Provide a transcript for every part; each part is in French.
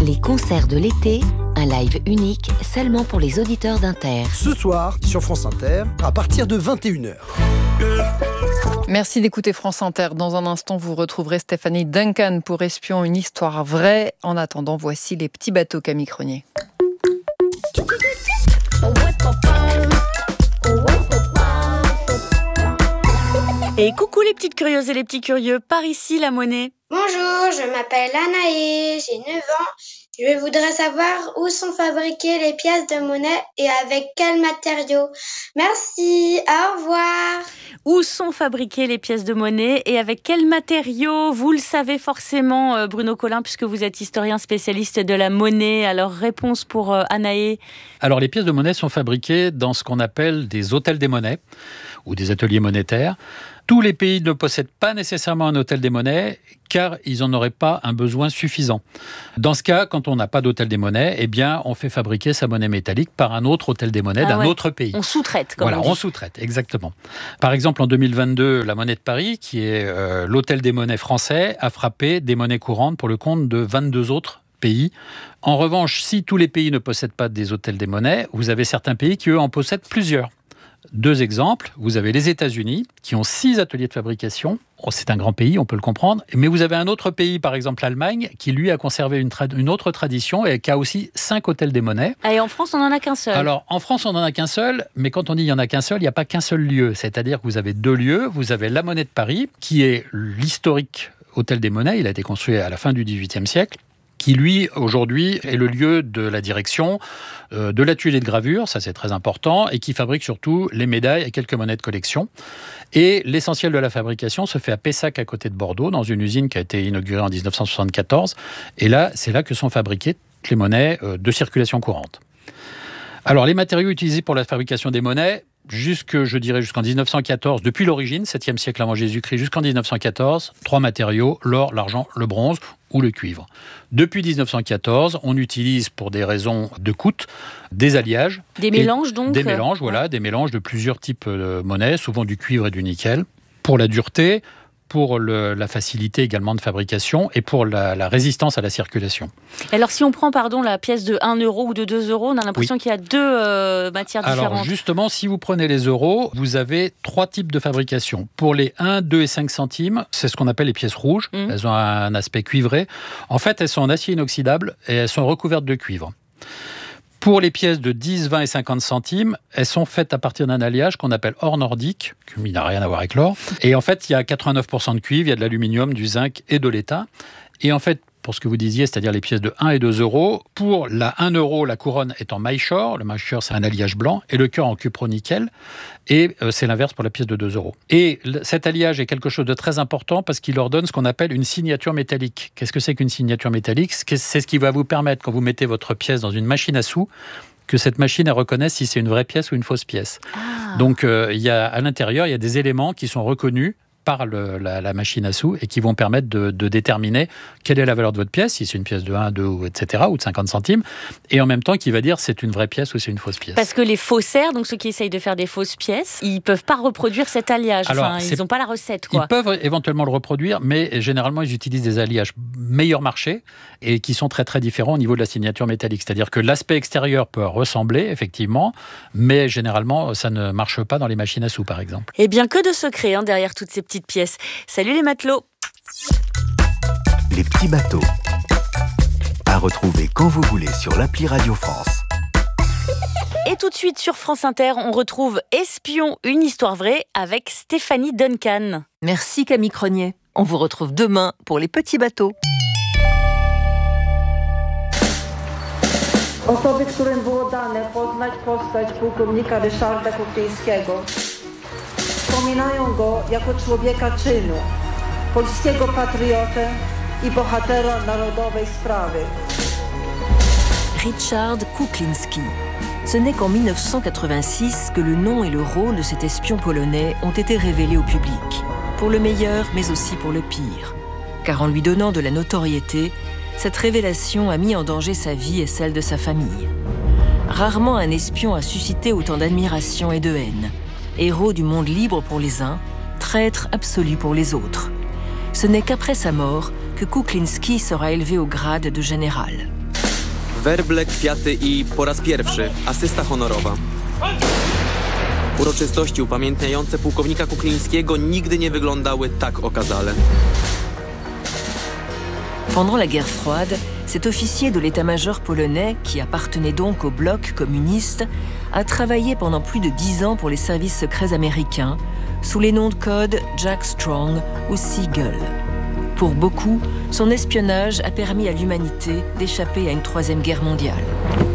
Les concerts de l'été, un live unique seulement pour les auditeurs d'Inter. Ce soir, sur France Inter, à partir de 21h. Merci d'écouter France Inter. Dans un instant, vous retrouverez Stéphanie Duncan pour Espion, une histoire vraie. En attendant, voici les petits bateaux Camille Cronier. Et coucou les petites curieuses et les petits curieux, par ici la monnaie. Bonjour, je m'appelle Anaïs, j'ai 9 ans. Je voudrais savoir où sont fabriquées les pièces de monnaie et avec quels matériaux. Merci, au revoir. Où sont fabriquées les pièces de monnaie et avec quels matériaux? Vous le savez forcément, Bruno Collin, puisque vous êtes historien spécialiste de la monnaie. Alors, réponse pour Anaïs. Alors, les pièces de monnaie sont fabriquées dans ce qu'on appelle des hôtels des monnaies ou des ateliers monétaires. Tous les pays ne possèdent pas nécessairement un hôtel des monnaies car ils n'en auraient pas un besoin suffisant. Dans ce cas, quand on n'a pas d'hôtel des monnaies, eh bien, on fait fabriquer sa monnaie métallique par un autre hôtel des monnaies d'un autre pays. On sous-traite, comme voilà, on sous-traite, exactement. Par exemple, en 2022, la Monnaie de Paris, qui est l'hôtel des monnaies français, a frappé des monnaies courantes pour le compte de 22 autres pays. En revanche, si tous les pays ne possèdent pas des hôtels des monnaies, vous avez certains pays qui, eux, en possèdent plusieurs. Deux exemples, vous avez les États-Unis qui ont 6 ateliers de fabrication. C'est un grand pays, on peut le comprendre. Mais vous avez un autre pays, par exemple l'Allemagne, qui lui a conservé une autre tradition et qui a aussi 5 hôtels des monnaies. Et en France, on n'en a qu'un seul. Alors, en France, on n'en a qu'un seul, mais quand on dit il n'y en a qu'un seul, il n'y a pas qu'un seul lieu. C'est-à-dire que vous avez 2 lieux. Vous avez la Monnaie de Paris, qui est l'historique hôtel des monnaies. Il a été construit à la fin du XVIIIe siècle. Qui, lui, aujourd'hui, est le lieu de la direction, de l'atelier de gravure, ça c'est très important, et qui fabrique surtout les médailles et quelques monnaies de collection. Et l'essentiel de la fabrication se fait à Pessac, à côté de Bordeaux, dans une usine qui a été inaugurée en 1974. Et là, c'est là que sont fabriquées toutes les monnaies de circulation courante. Alors, les matériaux utilisés pour la fabrication des monnaies, jusqu'en 1914, depuis l'origine, 7e siècle avant Jésus-Christ, jusqu'en 1914, 3 matériaux, l'or, l'argent, le bronze ou le cuivre. Depuis 1914, on utilise pour des raisons de coût des alliages. Des mélanges donc. Des mélanges, voilà, des mélanges de plusieurs types de monnaies, souvent du cuivre et du nickel, pour la dureté, pour la facilité également de fabrication et pour la résistance à la circulation. Alors si on prend la pièce de 1 euro ou de 2 euros, on a l'impression qu'il y a 2 matières différentes. Alors justement, si vous prenez les euros, vous avez 3 types de fabrication. Pour les 1, 2 et 5 centimes, c'est ce qu'on appelle les pièces rouges. Elles ont un aspect cuivré. En fait, elles sont en acier inoxydable et elles sont recouvertes de cuivre. Pour les pièces de 10, 20 et 50 centimes, elles sont faites à partir d'un alliage qu'on appelle or nordique, qui n'a rien à voir avec l'or. Et en fait, il y a 89% de cuivre, il y a de l'aluminium, du zinc et de l'étain. Et en fait, pour ce que vous disiez, c'est-à-dire les pièces de 1 et 2 euros, pour la 1 euro, la couronne est en maille-shore. Le maille-shore, c'est un alliage blanc. Et le cœur en cupro-nickel. Et c'est l'inverse pour la pièce de 2 euros. Et cet alliage est quelque chose de très important parce qu'il leur donne ce qu'on appelle une signature métallique. Qu'est-ce que c'est qu'une signature métallique ? C'est ce qui va vous permettre, quand vous mettez votre pièce dans une machine à sous, que cette machine elle reconnaisse si c'est une vraie pièce ou une fausse pièce. Donc, à l'intérieur, il y a des éléments qui sont reconnus par la machine à sous et qui vont permettre de déterminer quelle est la valeur de votre pièce, si c'est une pièce de 1, 2, etc., ou de 50 centimes, et en même temps qui va dire c'est une vraie pièce ou c'est une fausse pièce. Parce que les faussaires, donc ceux qui essayent de faire des fausses pièces, ils ne peuvent pas reproduire cet alliage. Alors, ils n'ont pas la recette, quoi. Ils peuvent éventuellement le reproduire, mais généralement ils utilisent des alliages meilleur marché et qui sont très très différents au niveau de la signature métallique. C'est-à-dire que l'aspect extérieur peut ressembler, effectivement, mais généralement ça ne marche pas dans les machines à sous, par exemple. Eh bien, que de secrets derrière toutes ces petites pièces. Salut les matelots. Les petits bateaux. À retrouver quand vous voulez sur l'appli Radio France. Et tout de suite sur France Inter, on retrouve Espion, une histoire vraie avec Stéphanie Duncan. Merci Camille Cronier. On vous retrouve demain pour les petits bateaux. Osoby, którym było dane poznać postać pułkownika Ryszarda Kuklińskiego, wspominają go jako człowieka czynu, polskiego patriotę i bohatera narodowej sprawy. Ryszard Kuklinski. Ce n'est qu'en 1986 que le nom et le rôle de cet espion polonais ont été révélés au public, pour le meilleur mais aussi pour le pire. Car en lui donnant de la notoriété, cette révélation a mis en danger sa vie et celle de sa famille. Rarement un espion a suscité autant d'admiration et de haine. Héros du monde libre pour les uns, traître absolu pour les autres. Ce n'est qu'après sa mort que Kuklinski sera élevé au grade de général. Werble, kwiaty i po raz pierwszy asysta honorowa. Uroczystości upamiętniające pułkownika Kuklińskiego nigdy nie wyglądały tak okazale. Pendant la guerre froide, cet officier de l'état-major polonais, qui appartenait donc au bloc communiste, a travaillé pendant plus de 10 ans pour les services secrets américains, sous les noms de code Jack Strong ou Siegel. Pour beaucoup, son espionnage a permis à l'humanité d'échapper à une troisième guerre mondiale.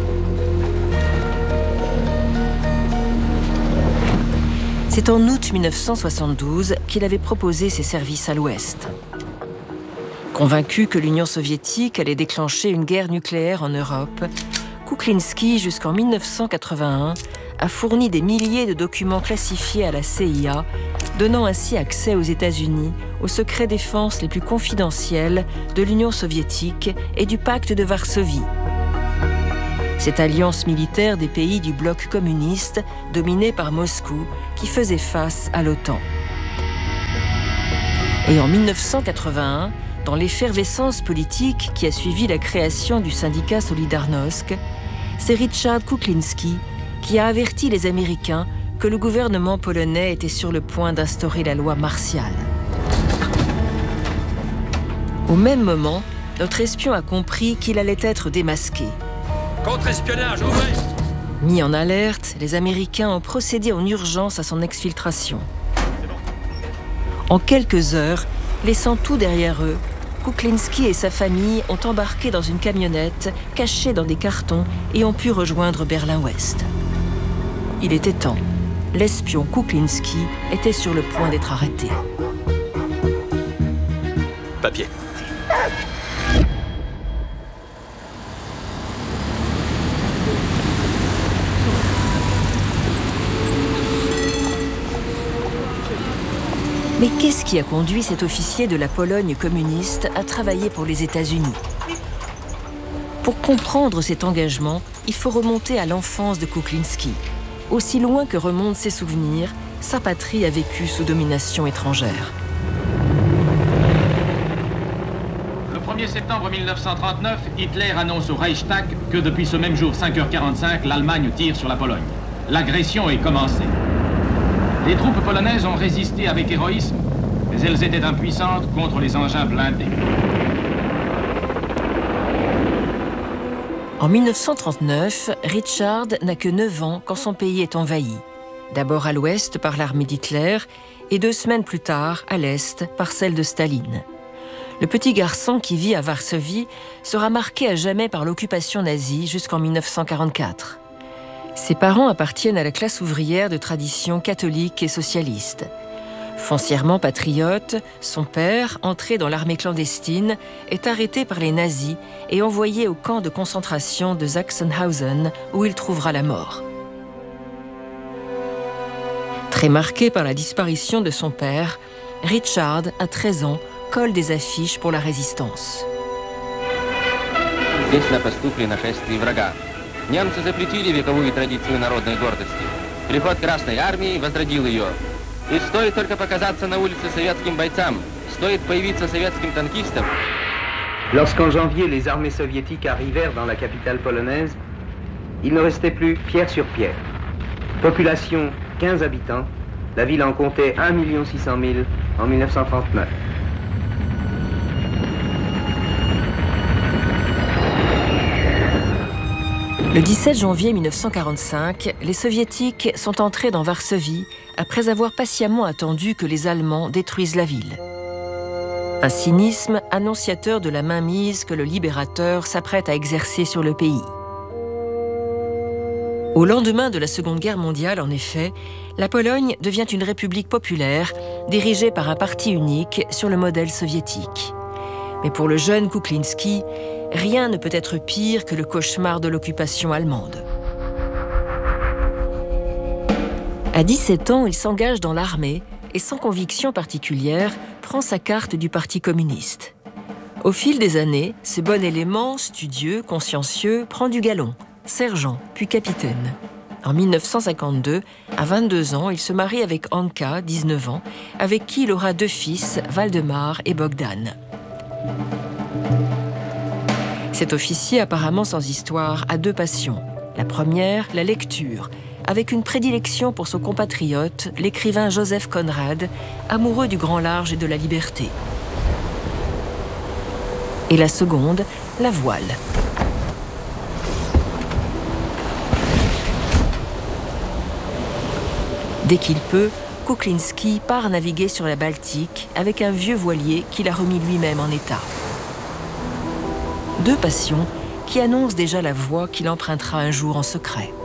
C'est en août 1972 qu'il avait proposé ses services à l'Ouest. Convaincu que l'Union soviétique allait déclencher une guerre nucléaire en Europe, Kuklinski, jusqu'en 1981, a fourni des milliers de documents classifiés à la CIA, donnant ainsi accès aux États-Unis aux secrets défense les plus confidentiels de l'Union soviétique et du pacte de Varsovie. Cette alliance militaire des pays du bloc communiste dominée par Moscou qui faisait face à l'OTAN. Et en 1981, dans l'effervescence politique qui a suivi la création du syndicat Solidarnosc, c'est Richard Kuklinski qui a averti les Américains que le gouvernement polonais était sur le point d'instaurer la loi martiale. Au même moment, notre espion a compris qu'il allait être démasqué. Contre-espionnage, ouvrez! Mis en alerte, les Américains ont procédé en urgence à son exfiltration. En quelques heures, laissant tout derrière eux, Kuklinski et sa famille ont embarqué dans une camionnette cachée dans des cartons et ont pu rejoindre Berlin-Ouest. Il était temps. L'espion Kuklinski était sur le point d'être arrêté. Papier. Mais qu'est-ce qui a conduit cet officier de la Pologne communiste à travailler pour les États-Unis ? Pour comprendre cet engagement, il faut remonter à l'enfance de Kuklinski. Aussi loin que remontent ses souvenirs, sa patrie a vécu sous domination étrangère. Le 1er septembre 1939, Hitler annonce au Reichstag que depuis ce même jour, 5h45, l'Allemagne tire sur la Pologne. L'agression est commencée. Les troupes polonaises ont résisté avec héroïsme, mais elles étaient impuissantes contre les engins blindés. En 1939, Richard n'a que 9 ans quand son pays est envahi. D'abord à l'ouest par l'armée d'Hitler et 2 semaines plus tard à l'est par celle de Staline. Le petit garçon qui vit à Varsovie sera marqué à jamais par l'occupation nazie jusqu'en 1944. Ses parents appartiennent à la classe ouvrière de tradition catholique et socialiste. Foncièrement patriote, son père, entré dans l'armée clandestine, est arrêté par les nazis et envoyé au camp de concentration de Sachsenhausen, où il trouvera la mort. Très marqué par la disparition de son père, Richard, à 13 ans, colle des affiches pour la résistance. Немцы запретили вековую традицию народной гордости. Приход Красной Армии возродил ее. И стоит только показаться на улице советским бойцам, стоит появиться советским танкистам. Lorsqu'en janvier, les armées soviétiques arrivèrent dans la capitale polonaise, il ne restait plus pierre sur pierre. Population 15 habitants, la ville en comptait 1 600 000 en 1939. Le 17 janvier 1945, les Soviétiques sont entrés dans Varsovie après avoir patiemment attendu que les Allemands détruisent la ville. Un cynisme annonciateur de la mainmise que le libérateur s'apprête à exercer sur le pays. Au lendemain de la Seconde Guerre mondiale, en effet, la Pologne devient une république populaire dirigée par un parti unique sur le modèle soviétique. Mais pour le jeune Kuklinski, rien ne peut être pire que le cauchemar de l'occupation allemande. À 17 ans, il s'engage dans l'armée et sans conviction particulière, prend sa carte du Parti communiste. Au fil des années, ce bon élément, studieux, consciencieux, prend du galon, sergent, puis capitaine. En 1952, à 22 ans, il se marie avec Anka, 19 ans, avec qui il aura 2 fils, Valdemar et Bogdan. Cet officier, apparemment sans histoire, a 2 passions. La première, la lecture, avec une prédilection pour son compatriote, l'écrivain Joseph Conrad, amoureux du grand large et de la liberté. Et la seconde, la voile. Dès qu'il peut, Kuklinski part naviguer sur la Baltique avec un vieux voilier qu'il a remis lui-même en état. 2 passions qui annoncent déjà la voie qu'il empruntera un jour en secret.